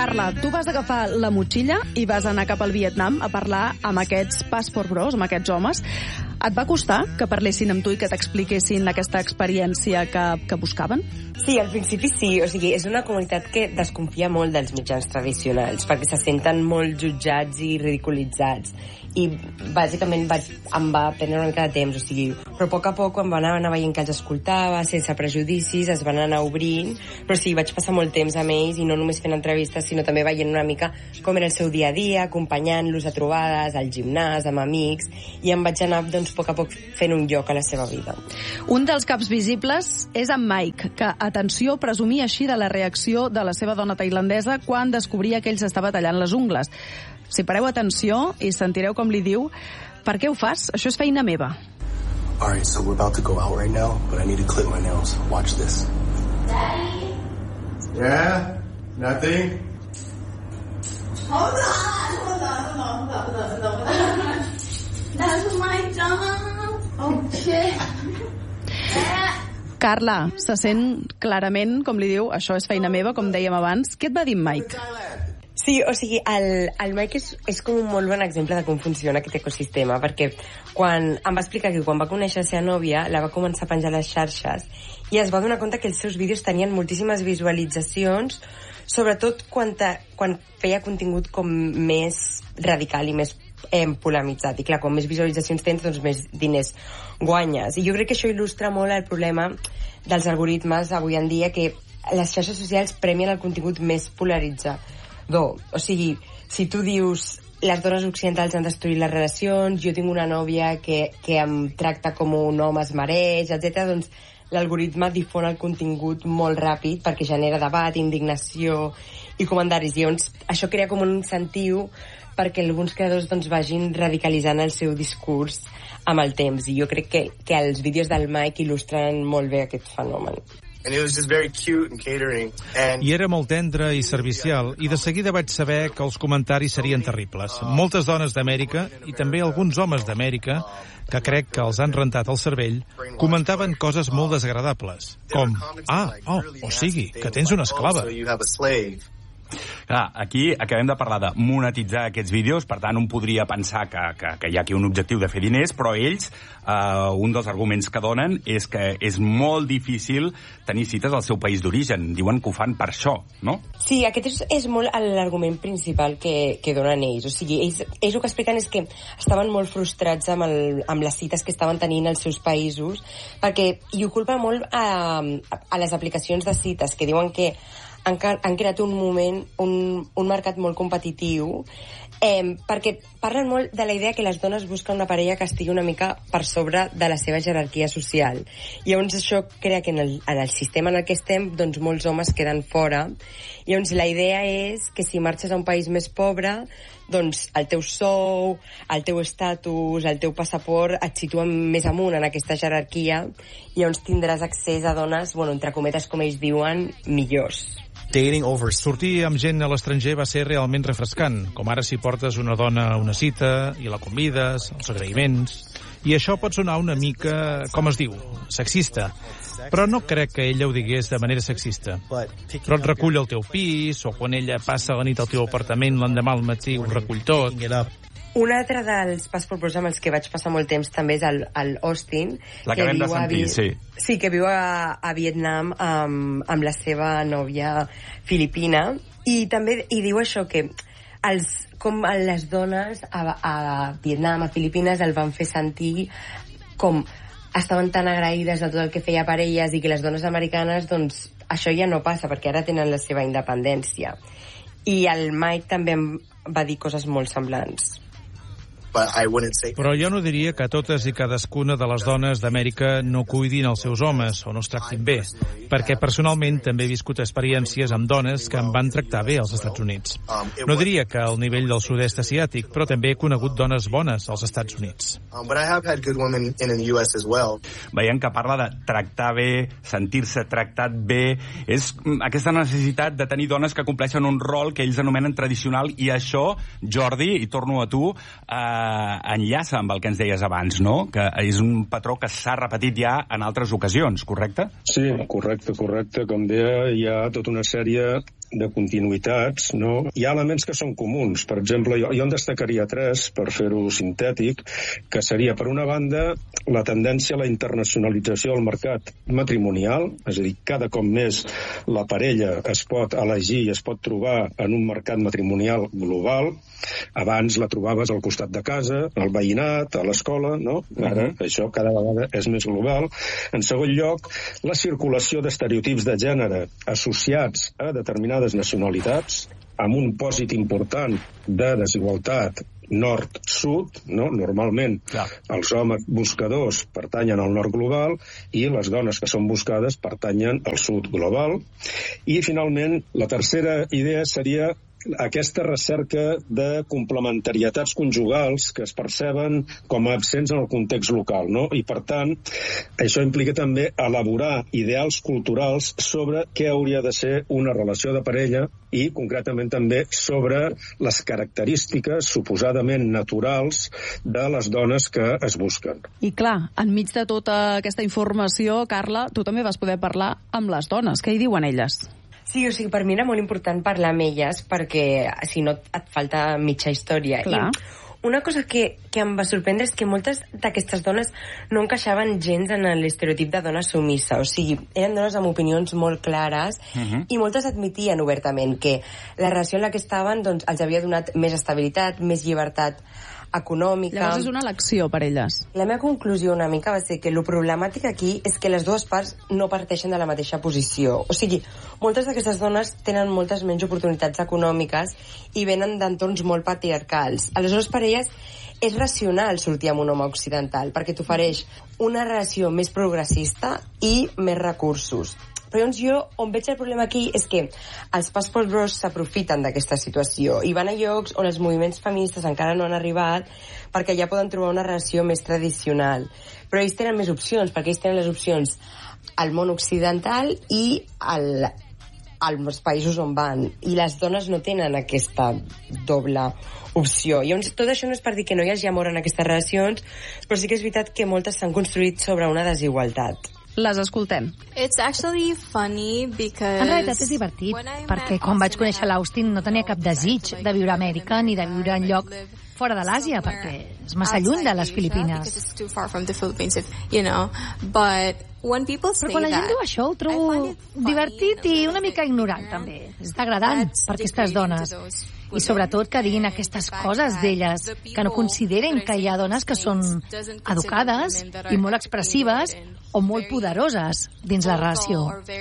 Carla, tu vas agafar la motxilla i vas anar cap al Vietnam a parlar amb aquests passport bros, amb aquests homes. Et va costar que parlessin amb tu i que t'expliquessin aquesta experiència que buscaven? Sí, al principi sí. O sigui, és una comunitat que desconfia molt dels mitjans tradicionals perquè se senten molt jutjats i ridiculitzats. I bàsicament em va prendre una mica de temps, o sigui, però a poc em va anar veient que els escoltava, sense prejudicis, es van anar obrint, però sí, vaig passar molt temps amb ells i no només fent entrevistes, sinó també veient una mica com era el seu dia a dia, acompanyant-los a trobades, al gimnàs, amb amics, i em vaig anar, doncs, a poc fent un lloc a la seva vida. Un dels caps visibles és en Mike, que, atenció, presumia així de la reacció de la seva dona tailandesa quan descobria que ell s'estava tallant les ungles. Si pareu atenció i sentireu com li diu, per què ho fas? Això és feina meva. Alright, so we're about to go out right now, but I need to clip my nails. Watch this. Daddy? Yeah? Nothing? Hold on. That's my job. Oh, shit. Carla, se sent clarament, com li diu, això és feina meva, com dèiem abans. Què et va dir Mike? Sí, o sigui, el Mike és com un molt bon exemple de com funciona aquest ecosistema, perquè quan em va explicar que quan va conèixer la seva nòvia, la va començar a penjar a les xarxes i es va donar compte que els seus vídeos tenien moltíssimes visualitzacions, sobretot quan feia contingut com més radical i més polemitzat. I clar, com més visualitzacions tens, doncs més diners guanyes. I jo crec que això il·lustra molt el problema dels algoritmes avui en dia, que les xarxes socials premien el contingut més polaritzat. O sigui, si tu dius les dones occidentals han destruït les relacions, jo tinc una nòvia que em tracta com un home es mereix, etc., doncs l'algoritme difon el contingut molt ràpid perquè genera debat, indignació i comentaris. I llavors això crea com un incentiu perquè alguns creadors doncs, vagin radicalitzant el seu discurs amb el temps. I jo crec que els vídeos del Mike il·lustren molt bé aquest fenomen. And it was just very cute and catering. I era molt tendre i servicial, i de seguida vaig saber que els comentaris serien terribles. Moltes dones d'Amèrica, i també alguns homes d'Amèrica, que crec que els han rentat el cervell, comentaven coses molt desagradables, com, o sigui, que tens una esclava. Clar, aquí acabem de parlar de monetitzar aquests vídeos, per tant, un podria pensar que hi ha aquí un objectiu de fer diners, però ells, un dels arguments que donen és que és molt difícil tenir cites al seu país d'origen. Diuen que ho fan per això, no? Sí, aquest és molt l'argument principal que donen ells. O sigui, ells el que expliquen és que estaven molt frustrats amb les cites que estaven tenint als seus països, i ho culpa molt a les aplicacions de cites, que diuen que han creat un mercat molt competitiu, perquè parlen molt de la idea que les dones busquen una parella que estigui una mica per sobre de la seva jerarquia social. I llavors això crea que en el sistema en el que estem, doncs molts homes queden fora. I llavors la idea és que si marxes a un país més pobre, doncs el teu sou, el teu estatus, el teu passaport et situen més amunt en aquesta jerarquia i llavors tindràs accés a dones, entre cometes, com ells diuen, millors. Sortir amb gent a l'estranger va ser realment refrescant, com ara si portes una dona a una cita i la convides, els agraïments. I això pot sonar una mica, com es diu, sexista. Però no crec que ella ho digués de manera sexista. Però et recull al teu pis, o quan ella passa la nit al teu apartament, l'endemà al matí ho recull tot. Un altre dels passport bros amb els que vaig passar molt temps també és el Austin. L'acabem de sentir, sí. Sí, que viu a Vietnam amb la seva nòvia filipina. I també diu això, que com les dones a Vietnam, a Filipines, el van fer sentir com estaven tan agraïdes de tot el que feia per elles i que les dones americanes, doncs, això ja no passa perquè ara tenen la seva independència. I el Mike també em va dir coses molt semblants. Però jo no diria que totes i cadascuna de les dones d'Amèrica no cuidin els seus homes o no es tractin bé, perquè personalment també he viscut experiències amb dones que em van tractar bé als Estats Units. No diria que al nivell del sud-est asiàtic, però també he conegut dones bones als Estats Units. Veiem que parla de tractar bé, sentir-se tractat bé, és aquesta necessitat de tenir dones que compleixen un rol que ells anomenen tradicional, i això, Jordi, i torno a tu, enllaça amb el que ens deies abans, no? Que és un patró que s'ha repetit ja en altres ocasions, correcte? Sí, correcte. Com deia, hi ha tota una sèrie de continuïtats, no? Hi ha elements que són comuns. Per exemple, jo en destacaria 3, per fer-ho sintètic, que seria, per una banda, la tendència a la internacionalització del mercat matrimonial, és a dir, cada cop més la parella es pot elegir i es pot trobar en un mercat matrimonial global. Abans la trobaves al costat de casa, al veïnat, a l'escola, no? Ara això cada vegada és més global. En segon lloc, la circulació d'estereotips de gènere associats a determinades nacionalitats, amb un pòsit important de desigualtat nord-sud, no? Normalment els homes buscadors pertanyen al nord global i les dones que són buscades pertanyen al sud global. I finalment, la tercera idea seria aquesta recerca de complementarietats conjugals que es perceben com a absents en el context local, no? I, per tant, això implica també elaborar ideals culturals sobre què hauria de ser una relació de parella i, concretament, també sobre les característiques suposadament naturals de les dones que es busquen. I, clar, enmig de tota aquesta informació, Carla, tu també vas poder parlar amb les dones. Què hi diuen elles? Sí, o sigui, per mi era molt important parlar amb elles perquè, si no, et falta mitja història. Clar. I una cosa que em va sorprendre és que moltes d'aquestes dones no encaixaven gens en l'estereotip de dona sumissa. O sigui, eren dones amb opinions molt clares i moltes admitien obertament que la relació en la que estaven doncs, els havia donat més estabilitat, més llibertat econòmica. Llavors és una elecció per elles. La meva conclusió una mica va ser que lo problemàtic aquí és que les dues parts no parteixen de la mateixa posició. O sigui, moltes d'aquestes dones tenen moltes menys oportunitats econòmiques i venen d'entorns molt patriarcals. Aleshores, per elles és racional sortir amb un home occidental perquè t'ofereix una relació més progressista i més recursos. Però llavors jo, on veig el problema aquí és que els passport bros s'aprofiten d'aquesta situació i van a llocs on els moviments feministes encara no han arribat perquè ja poden trobar una relació més tradicional. Però ells tenen més opcions, perquè ells tenen les opcions al món occidental i als països on van. I les dones no tenen aquesta doble opció. I llavors, tot això no és per dir que no hi hagi amor en aquestes relacions, però sí que és veritat que moltes s'han construït sobre una desigualtat. Les escoltem. It's actually funny because... En realitat és divertit, perquè quan vaig conèixer l'Austin no tenia cap desig de viure a Amèrica ni de viure en lloc fora de l'Àsia, perquè és massa lluny de les Filipines. Però quan la gent diu això ho trobo divertit i una mica ignorant, també. És degradant per aquestes dones. I sobretot que diguin aquestes coses d'elles, que no consideren que hi ha dones que són educades i molt expressives o molt poderoses dins la relació.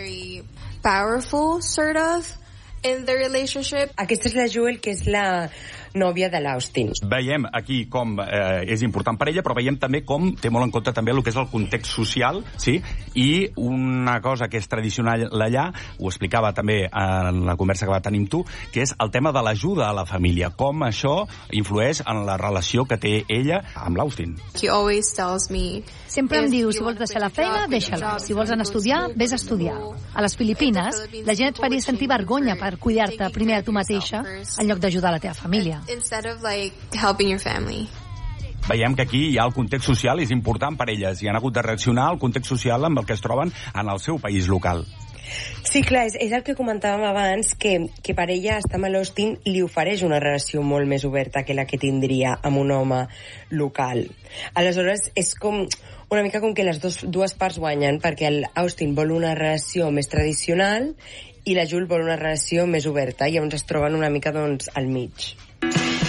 Aquesta és la Jewel, que és la nòvia de l'Austin. Veiem aquí com és important per ella, però veiem també com té molt en compte també el que és el context social, sí? I una cosa que és tradicional allà, ho explicava també en la conversa que va tenir amb tu, que és el tema de l'ajuda a la família, com això influeix en la relació que té ella amb l'Austin. Sempre em diu, si vols deixar la feina, deixa-la. Si vols anar a estudiar, vés a estudiar. A les Filipines, la gent et faria sentir vergonya per cuidar-te primer a tu mateixa en lloc d'ajudar la teva família. Veiem que aquí hi ha el context social, és important per elles, i han hagut de reaccionar al context social amb el que es troben en el seu país local. Sí, clar, és el que comentàvem abans, que per ella estar amb l'Austin li ofereix una relació molt més oberta que la que tindria amb un home local. Aleshores, és com una mica com que les dues parts guanyen, perquè l'Austin vol una relació més tradicional i la Jewel vol una relació més oberta, i llavors es troben una mica, doncs, al mig.